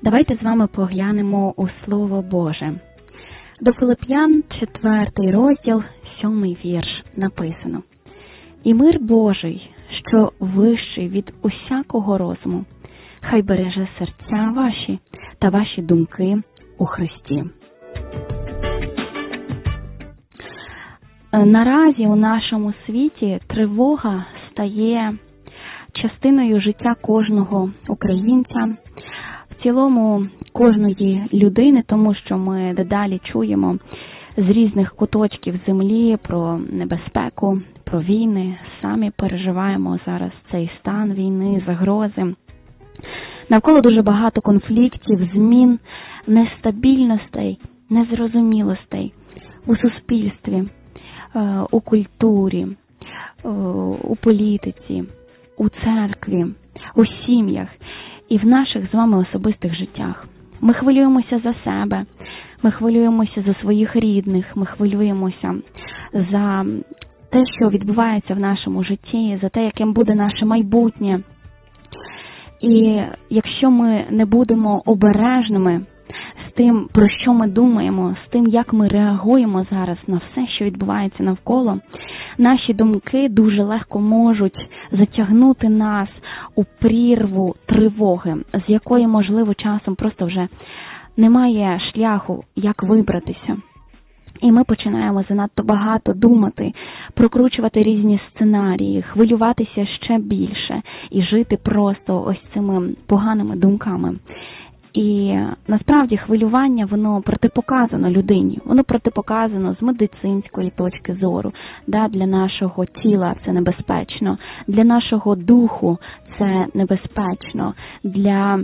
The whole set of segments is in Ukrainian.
Давайте з вами поглянемо у Слово Боже. До Филип'ян, 4 розділ, 7 вірш написано: «І мир Божий, що вищий від усякого розуму, хай береже серця ваші та ваші думки у Христі». Наразі у нашому світі тривога стає частиною життя кожного українця, в цілому кожної людини, тому що ми дедалі чуємо з різних куточків землі про небезпеку, про війни, самі переживаємо зараз цей стан війни, загрози. Навколо дуже багато конфліктів, змін, нестабільностей, незрозумілостей у суспільстві, у культурі, у політиці, у церкві, у сім'ях і в наших з вами особистих життях. Ми хвилюємося за себе, ми хвилюємося за своїх рідних, ми хвилюємося за те, що відбувається в нашому житті, за те, яким буде наше майбутнє. І якщо ми не будемо обережними з тим, про що ми думаємо, з тим, як ми реагуємо зараз на все, що відбувається навколо, наші думки дуже легко можуть затягнути нас у прірву тривоги, з якої, можливо, часом просто вже немає шляху, як вибратися. І ми починаємо занадто багато думати, прокручувати різні сценарії, хвилюватися ще більше і жити просто ось цими поганими думками. І насправді хвилювання, воно протипоказано людині, воно протипоказано з медицинської точки зору. Для нашого тіла це небезпечно, для нашого духу це небезпечно, для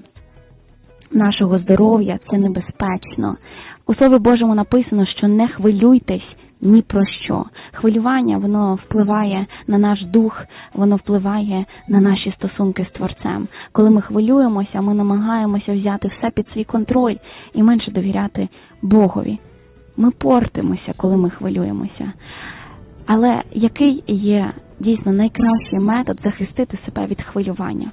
нашого здоров'я це небезпечно. У Слові Божому написано, що не хвилюйтесь ні про що. Хвилювання, воно впливає на наш дух, воно впливає на наші стосунки з Творцем. Коли ми хвилюємося, ми намагаємося взяти все під свій контроль і менше довіряти Богові. Ми портимося, коли ми хвилюємося. Але який є дійсно найкращий метод захистити себе від хвилювання?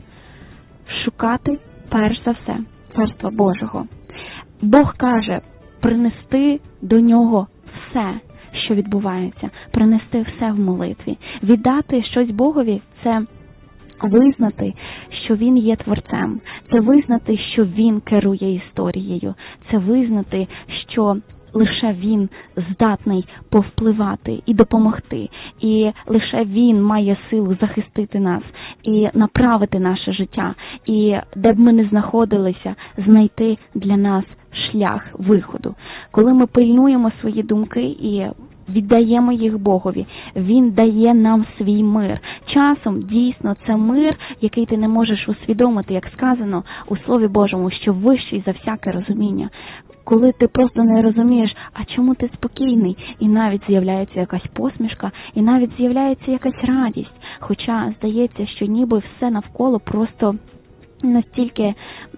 Шукати, перш за все, Царства Божого. Бог каже, принести до Нього все, що відбувається, принести все в молитві. Віддати щось Богові – це визнати, що Він є Творцем, це визнати, що Він керує історією, це визнати, що лише Він здатний повпливати і допомогти, і лише Він має силу захистити нас і направити наше життя, і де б ми не знаходилися, знайти для нас шлях виходу. Коли ми пильнуємо свої думки і віддаємо їх Богові, Він дає нам свій мир. Часом, дійсно, це мир, який ти не можеш усвідомити, як сказано у Слові Божому, що вищий за всяке розуміння. Коли ти просто не розумієш, а чому ти спокійний, і навіть з'являється якась посмішка, і навіть з'являється якась радість. Хоча здається, що ніби все навколо просто настільки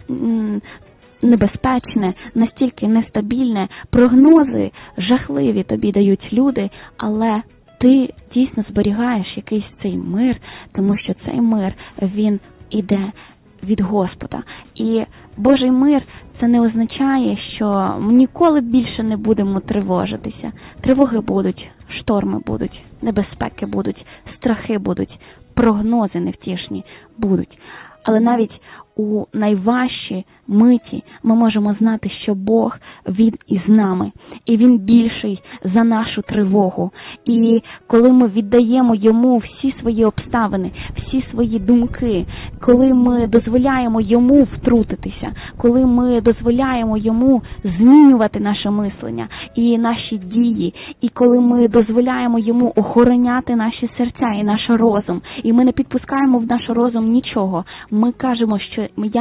небезпечне, настільки нестабільне, прогнози жахливі тобі дають люди, але ти дійсно зберігаєш якийсь цей мир, тому що цей мир, він іде від Господа. І Божий мир – це не означає, що ми ніколи більше не будемо тривожитися. Тривоги будуть, шторми будуть, небезпеки будуть, страхи будуть, прогнози невтішні будуть. Але навіть у найважчі миті ми можемо знати, що Бог, Він із нами, і Він більший за нашу тривогу. І коли ми віддаємо Йому всі свої обставини, всі свої думки, коли ми дозволяємо Йому втрутитися, коли ми дозволяємо Йому змінювати наше мислення і наші дії, і коли ми дозволяємо Йому охороняти наші серця і наш розум, і ми не підпускаємо в наш розум нічого, ми кажемо, що